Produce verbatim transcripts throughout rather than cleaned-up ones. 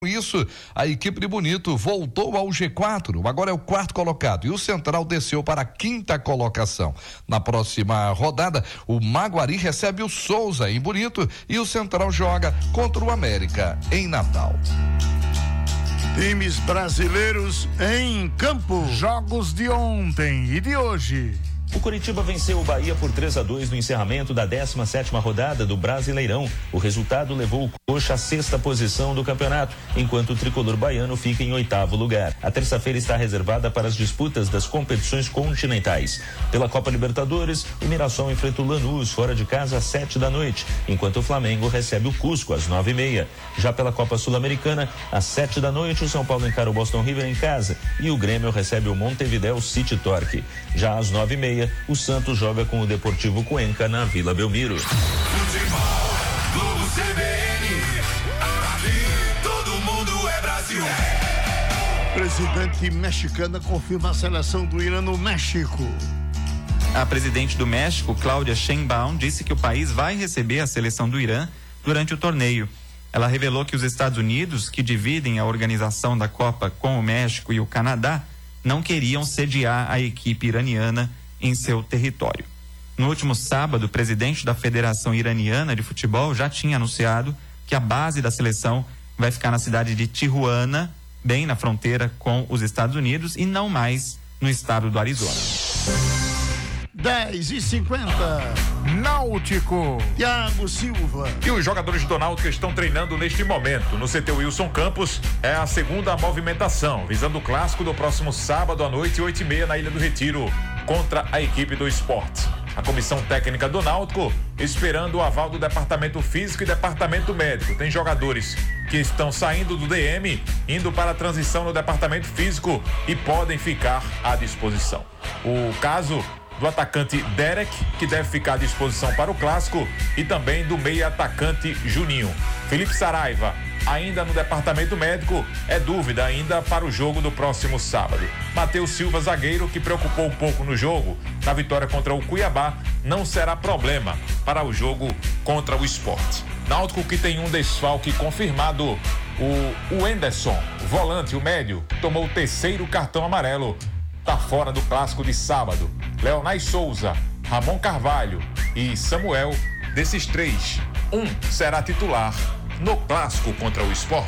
Com isso, a equipe de Bonito voltou ao G quatro, agora é o quarto colocado, e o Central desceu para a quinta colocação. Na próxima rodada, o Maguari recebe o Souza em Bonito e o Central joga contra o América em Natal. Times brasileiros em campo. Jogos de ontem e de hoje. O Coritiba venceu o Bahia por três a dois no encerramento da décima sétima rodada do Brasileirão. O resultado levou o Coxa à sexta posição do campeonato, enquanto o tricolor baiano fica em oitavo lugar. A terça-feira está reservada para as disputas das competições continentais. Pela Copa Libertadores, o Mirassol enfrenta o Lanús fora de casa às sete da noite, enquanto o Flamengo recebe o Cusco às nove e meia. Já pela Copa Sul-Americana, às sete da noite, o São Paulo encara o Boston River em casa e o Grêmio recebe o Montevideo City Torque. Já às nove e meia, o Santos joga com o Deportivo Cuenca na Vila Belmiro. Futebol, Globo C B N, aqui todo mundo é Brasil. Presidente mexicana confirma a seleção do Irã no México. A presidente do México, Cláudia Sheinbaum, disse que o país vai receber a seleção do Irã durante o torneio. Ela revelou que os Estados Unidos, que dividem a organização da Copa com o México e o Canadá, não queriam sediar a equipe iraniana em seu território. No último sábado, o presidente da Federação Iraniana de Futebol já tinha anunciado que a base da seleção vai ficar na cidade de Tijuana, bem na fronteira com os Estados Unidos, e não mais no estado do Arizona. dez e cinquenta. Náutico. Thiago Silva. E os jogadores do Náutico estão treinando neste momento. No C T Wilson Campos é a segunda movimentação, visando o clássico do próximo sábado à noite, oito e meia, na Ilha do Retiro, contra a equipe do Sport. A comissão técnica do Náutico esperando o aval do departamento físico e departamento médico. Tem jogadores que estão saindo do D M, indo para a transição no departamento físico e podem ficar à disposição. O caso do atacante Derek, que deve ficar à disposição para o clássico, e também do meia atacante Juninho. Felipe Saraiva, ainda no departamento médico, é dúvida ainda para o jogo do próximo sábado. Matheus Silva, zagueiro, que preocupou um pouco no jogo, na vitória contra o Cuiabá, não será problema para o jogo contra o Sport. Náutico, que tem um desfalque confirmado, o Wenderson, volante, o médio, tomou o terceiro cartão amarelo, está fora do clássico de sábado. Leonai Souza, Ramon Carvalho e Samuel, desses três, um será titular no clássico contra o Sport.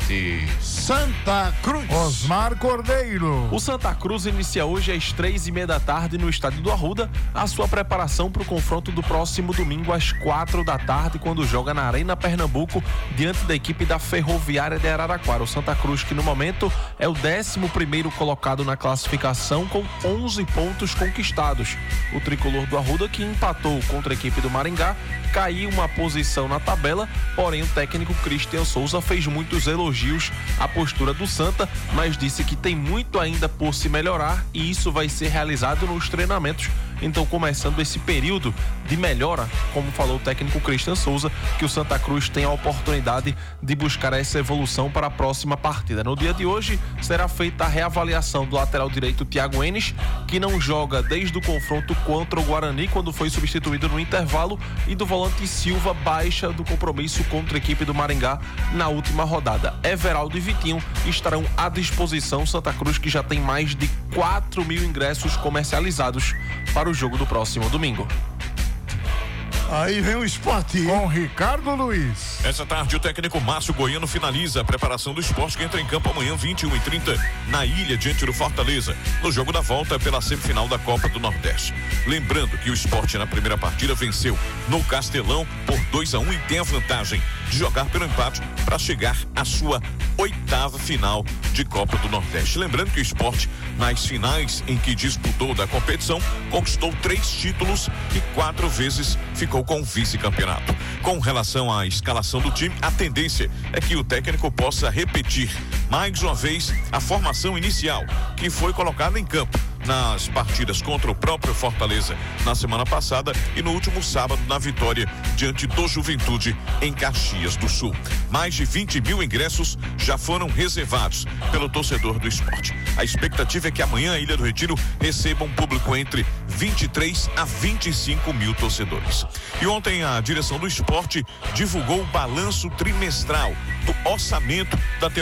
Santa Cruz. Osmar Cordeiro. O Santa Cruz inicia hoje às três e meia da tarde no estádio do Arruda a sua preparação para o confronto do próximo domingo às quatro da tarde, quando joga na Arena Pernambuco diante da equipe da Ferroviária de Araraquara. O Santa Cruz, que no momento é o décimo primeiro colocado na classificação com onze pontos conquistados. O tricolor do Arruda, que empatou contra a equipe do Maringá, caiu uma posição na tabela, porém o técnico Cristian Souza fez muitos elogios à postura do Santa, mas disse que tem muito ainda por se melhorar e isso vai ser realizado nos treinamentos. Então, começando esse período de melhora, como falou o técnico Cristian Souza, que o Santa Cruz tem a oportunidade de buscar essa evolução para a próxima partida. No dia de hoje, será feita a reavaliação do lateral direito Thiago Enes, que não joga desde o confronto contra o Guarani, quando foi substituído no intervalo, e do volante Silva, baixa do compromisso contra a equipe do Maringá na última rodada. Everaldo e Vitinho estarão à disposição. Santa Cruz, que já tem mais de quatro mil ingressos comercializados para o jogo do próximo domingo. Aí vem o Sport com Ricardo Luiz. Essa tarde o técnico Márcio Goiano finaliza a preparação do Sport, que entra em campo amanhã vinte e uma e trinta na ilha diante do Fortaleza, no jogo da volta pela semifinal da Copa do Nordeste. Lembrando que o Sport na primeira partida venceu no Castelão por dois a um e tem a vantagem de jogar pelo empate para chegar à sua oitava final de Copa do Nordeste. Lembrando que o Sport, nas finais em que disputou da competição, conquistou três títulos e quatro vezes ficou com o vice-campeonato. Com relação à escalação do time, a tendência é que o técnico possa repetir mais uma vez a formação inicial que foi colocada em campo nas partidas contra o próprio Fortaleza na semana passada e no último sábado na vitória diante do Juventude em Caxias do Sul. Mais de vinte mil ingressos já foram reservados pelo torcedor do Sport. A expectativa é que amanhã a Ilha do Retiro receba um público entre vinte e três a vinte e cinco mil torcedores. E ontem a direção do Sport divulgou o balanço trimestral do orçamento da temporada